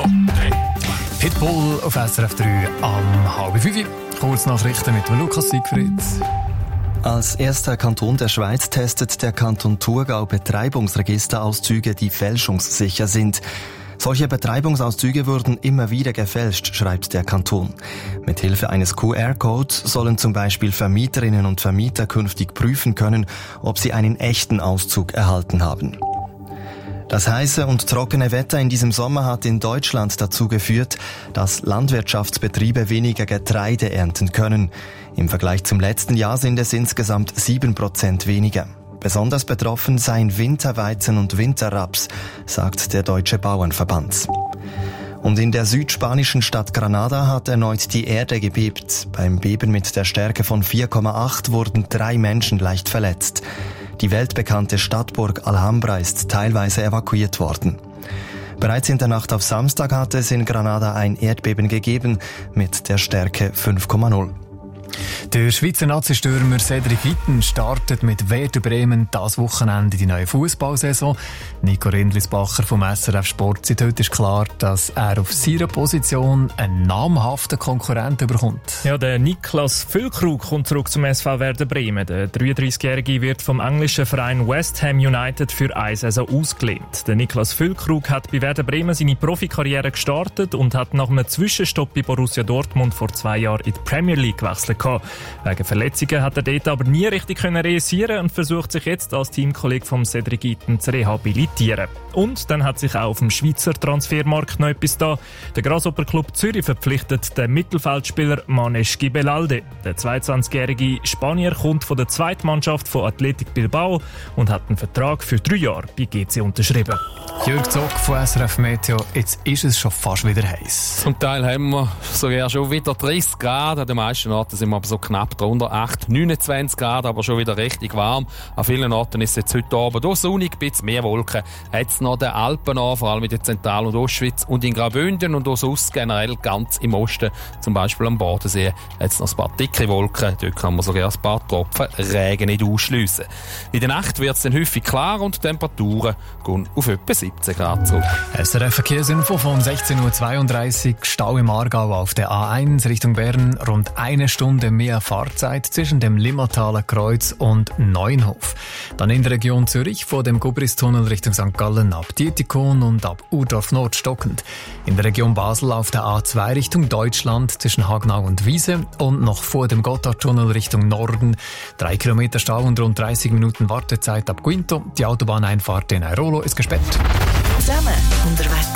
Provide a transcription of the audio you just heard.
Pitbull auf SRF 3 am 4:30. Kurznachrichten mit dem Lukas Siegfried. Als erster Kanton der Schweiz testet der Kanton Thurgau Betreibungsregisterauszüge, die fälschungssicher sind. Solche Betreibungsauszüge wurden immer wieder gefälscht, schreibt der Kanton. Mithilfe eines QR-Codes sollen zum Beispiel Vermieterinnen und Vermieter künftig prüfen können, ob sie einen echten Auszug erhalten haben. Das heiße und trockene Wetter in diesem Sommer hat in Deutschland dazu geführt, dass Landwirtschaftsbetriebe weniger Getreide ernten können. Im Vergleich zum letzten Jahr sind es insgesamt 7% weniger. Besonders betroffen seien Winterweizen und Winterraps, sagt der Deutsche Bauernverband. Und in der südspanischen Stadt Granada hat erneut die Erde gebebt. Beim Beben mit der Stärke von 4,8 wurden 3 Menschen leicht verletzt. Die weltbekannte Stadtburg Alhambra ist teilweise evakuiert worden. Bereits in der Nacht auf Samstag hat es in Granada ein Erdbeben gegeben mit der Stärke 5,0. Der Schweizer Nazi-Stürmer Cedric Itten startet mit Werder Bremen das Wochenende die neue Fußballsaison. Nico Rindlisbacher vom SRF Sport sagt, heute ist klar, dass er auf seiner Position einen namhaften Konkurrenten bekommt. Ja, der Niklas Füllkrug kommt zurück zum SV Werder Bremen. Der 33-Jährige wird vom englischen Verein West Ham United für eine Saison ausgelehnt. Der Niklas Füllkrug hat bei Werder Bremen seine Profikarriere gestartet und hat nach einem Zwischenstopp bei Borussia Dortmund vor 2 Jahren in die Premier League gewechselt. Wegen Verletzungen hat er dort aber nie richtig realisieren und versucht sich jetzt als Teamkollege von Cedric Itten zu rehabilitieren. Und dann hat sich auch auf dem Schweizer Transfermarkt noch etwas da. Der Grasshopper Club Zürich verpflichtet den Mittelfeldspieler Manesh Gibelalde. Der 22-jährige Spanier kommt von der Zweitmannschaft von Athletic Bilbao und hat einen Vertrag für 3 Jahre bei GC unterschrieben. Jürg Zock von SRF Meteo, jetzt ist es schon fast wieder heiß. Zum Teil haben wir sogar schon wieder 30 Grad, an den meisten Orten sind wir aber so knapp drunter, 8, 29 Grad, aber schon wieder richtig warm. An vielen Orten ist es jetzt heute Abend auch sonnig, ein bisschen mehr Wolken. Jetzt noch den Alpen an, vor allem in der Zentral- und Ostschweiz und in Graubünden und auch sonst generell ganz im Osten, zum Beispiel am Bodensee, jetzt noch ein paar dicke Wolken, dort kann man sogar ein paar Tropfen Regen nicht ausschliessen. In der Nacht wird es dann häufig klar und die Temperaturen gehen auf etwa 17 Grad zurück. SRF Verkehrsinfo von 16.32 Uhr, Stau im Aargau auf der A1 Richtung Bern, rund 1 Stunde mehr Fahrzeit zwischen dem Limmathaler Kreuz und Neuenhof. Dann in der Region Zürich vor dem Gubristunnel Richtung St. Gallen ab Dietikon und ab Urdorf Nord stockend. In der Region Basel auf der A2 Richtung Deutschland zwischen Hagenau und Wiese und noch vor dem Gotthardtunnel Richtung Norden 3 Kilometer Stau und rund 30 Minuten Wartezeit ab Quinto. Die Autobahneinfahrt in Airolo ist gesperrt. Zusammen unterwegs.